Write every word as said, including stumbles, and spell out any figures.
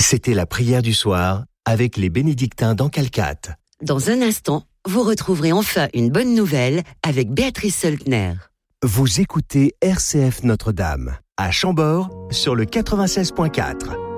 C'était la prière du soir avec les bénédictins d'Encalcat. Dans un instant, vous retrouverez enfin une bonne nouvelle avec Béatrice Söldner. Vous écoutez R C F Notre-Dame, à Chambord, sur le quatre-vingt-seize point quatre.